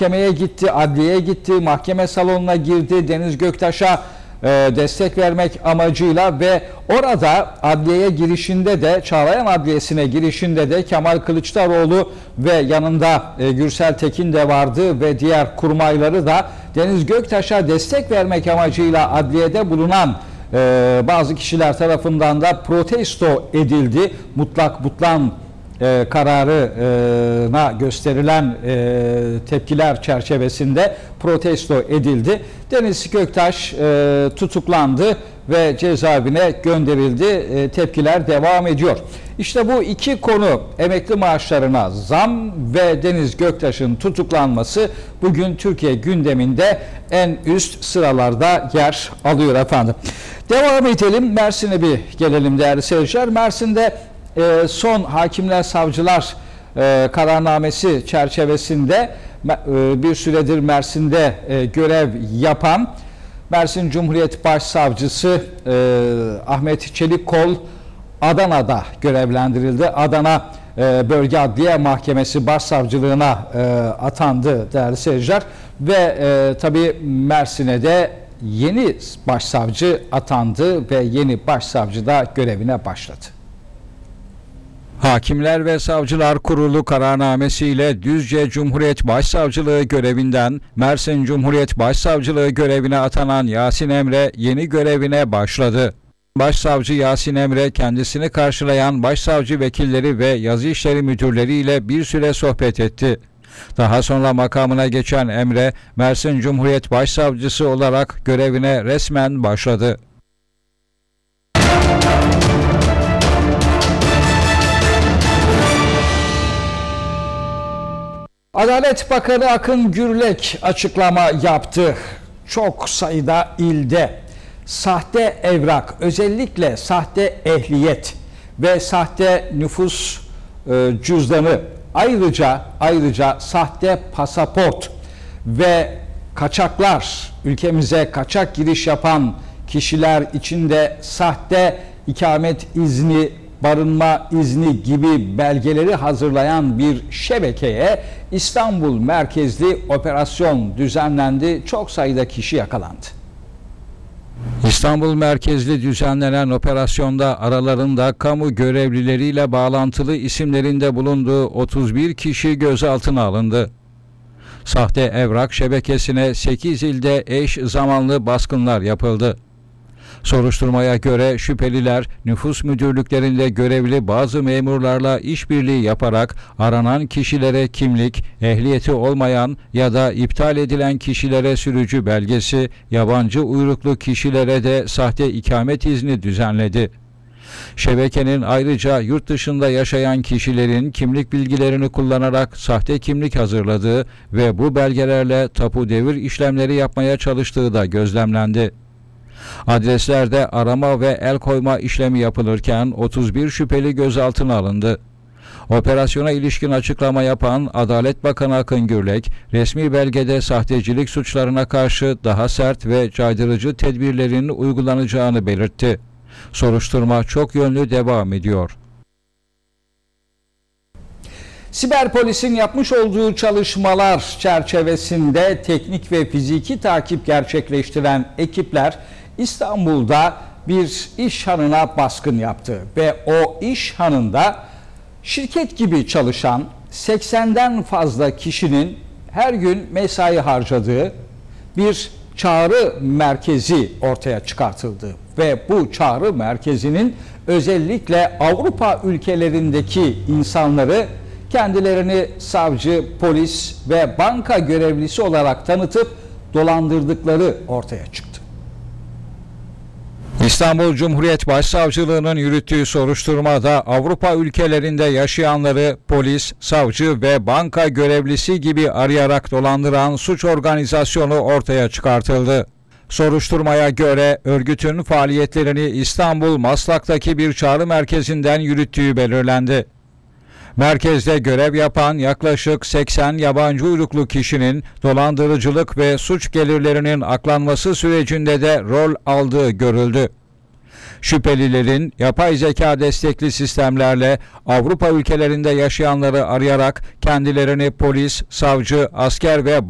mahkemeye gitti, adliyeye gitti, mahkeme salonuna girdi, Deniz Göktaş'a destek vermek amacıyla ve orada adliyeye girişinde de, Çağlayan Adliyesi'ne girişinde de Kemal Kılıçdaroğlu ve yanında Gürsel Tekin de vardı ve diğer kurmayları da Deniz Göktaş'a destek vermek amacıyla adliyede bulunan bazı kişiler tarafından da protesto edildi. Mutlak butlan kararına gösterilen tepkiler çerçevesinde protesto edildi. Deniz Göktaş tutuklandı ve cezaevine gönderildi. Tepkiler devam ediyor. İşte bu iki konu, emekli maaşlarına zam ve Deniz Göktaş'ın tutuklanması bugün Türkiye gündeminde en üst sıralarda yer alıyor efendim. Devam edelim. Mersin'e bir gelelim değerli seyirciler. Mersin'de son hakimler savcılar kararnamesi çerçevesinde bir süredir Mersin'de görev yapan Mersin Cumhuriyet Başsavcısı Ahmet Çelikkol Adana'da görevlendirildi. Adana Bölge Adliye Mahkemesi Başsavcılığına atandı değerli seyirciler ve tabii Mersin'e de yeni başsavcı atandı ve yeni başsavcı da görevine başladı. Hakimler ve Savcılar Kurulu kararnamesiyle Düzce Cumhuriyet Başsavcılığı görevinden Mersin Cumhuriyet Başsavcılığı görevine atanan Yasin Emre yeni görevine başladı. Başsavcı Yasin Emre kendisini karşılayan başsavcı vekilleri ve yazı işleri müdürleriyle bir süre sohbet etti. Daha sonra makamına geçen Emre, Mersin Cumhuriyet Başsavcısı olarak görevine resmen başladı. Adalet Bakanı Akın Gürlek açıklama yaptı. Çok sayıda ilde sahte evrak, özellikle sahte ehliyet ve sahte nüfus cüzdanı, ayrıca sahte pasaport ve kaçaklar, ülkemize kaçak giriş yapan kişiler için de sahte ikamet izni, barınma izni gibi belgeleri hazırlayan bir şebekeye İstanbul merkezli operasyon düzenlendi. Çok sayıda kişi yakalandı. İstanbul merkezli düzenlenen operasyonda aralarında kamu görevlileriyle bağlantılı isimlerinde bulunduğu 31 kişi gözaltına alındı. Sahte evrak şebekesine 8 ilde eş zamanlı baskınlar yapıldı. Soruşturmaya göre şüpheliler nüfus müdürlüklerinde görevli bazı memurlarla işbirliği yaparak aranan kişilere kimlik, ehliyeti olmayan ya da iptal edilen kişilere sürücü belgesi, yabancı uyruklu kişilere de sahte ikamet izni düzenledi. Şebekenin ayrıca yurt dışında yaşayan kişilerin kimlik bilgilerini kullanarak sahte kimlik hazırladığı ve bu belgelerle tapu devir işlemleri yapmaya çalıştığı da gözlemlendi. Adreslerde arama ve el koyma işlemi yapılırken 31 şüpheli gözaltına alındı. Operasyona ilişkin açıklama yapan Adalet Bakanı Akın Gürlek, resmi belgede sahtecilik suçlarına karşı daha sert ve caydırıcı tedbirlerin uygulanacağını belirtti. Soruşturma çok yönlü devam ediyor. Siber Polis'in yapmış olduğu çalışmalar çerçevesinde teknik ve fiziki takip gerçekleştiren ekipler İstanbul'da bir iş hanına baskın yaptı ve o iş hanında şirket gibi çalışan 80'den fazla kişinin her gün mesai harcadığı bir çağrı merkezi ortaya çıkartıldı ve bu çağrı merkezinin özellikle Avrupa ülkelerindeki insanları kendilerini savcı, polis ve banka görevlisi olarak tanıtıp dolandırdıkları ortaya çıktı. İstanbul Cumhuriyet Başsavcılığı'nın yürüttüğü soruşturmada Avrupa ülkelerinde yaşayanları polis, savcı ve banka görevlisi gibi arayarak dolandıran suç organizasyonu ortaya çıkartıldı. Soruşturmaya göre örgütün faaliyetlerini İstanbul Maslak'taki bir çağrı merkezinden yürüttüğü belirlendi. Merkezde görev yapan yaklaşık 80 yabancı uyruklu kişinin dolandırıcılık ve suç gelirlerinin aklanması sürecinde de rol aldığı görüldü. Şüphelilerin yapay zeka destekli sistemlerle Avrupa ülkelerinde yaşayanları arayarak kendilerini polis, savcı, asker ve